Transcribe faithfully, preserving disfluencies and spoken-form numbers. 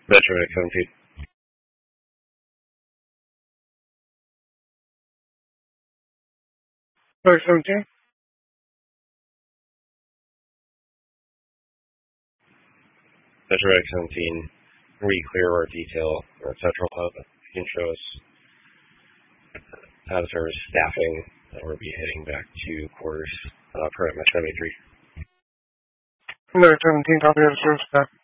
Metro X seventeen. X seventeen. Metro X seventeen. Re-clear our detail, our central hub. You can show us how the service staffing, and we'll be heading back to quarters uh, for Metro seventy-three. Metro seventeen, copy of the service staff.